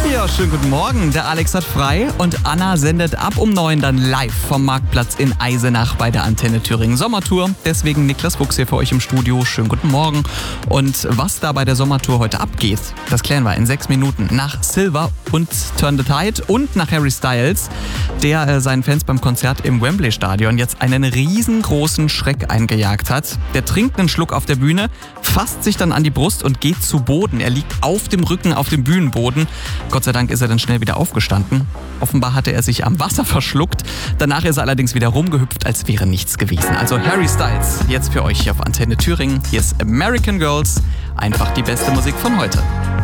Ja, schönen guten Morgen. Der Alex hat frei und Anna sendet ab um 9 dann live vom Marktplatz in Eisenach bei der Antenne Thüringen Sommertour. Deswegen Niklas Fuchs hier für euch im Studio. Schönen guten Morgen. Und was da bei der Sommertour heute abgeht, das klären wir in 6 Minuten. Nach Silver und Turn the Tide und nach Harry Styles, der seinen Fans beim Konzert im Wembley-Stadion jetzt einen riesengroßen Schreck eingejagt hat. Der trinkt einen Schluck auf der Bühne, fasst sich dann an die Brust und geht zu Boden. Er liegt auf dem Rücken auf dem Bühnenboden. Gott sei Dank ist er dann schnell wieder aufgestanden. Offenbar hatte er sich am Wasser verschluckt. Danach ist er allerdings wieder rumgehüpft, als wäre nichts gewesen. Also Harry Styles, jetzt für euch hier auf Antenne Thüringen. Hier ist American Girls, einfach die beste Musik von heute.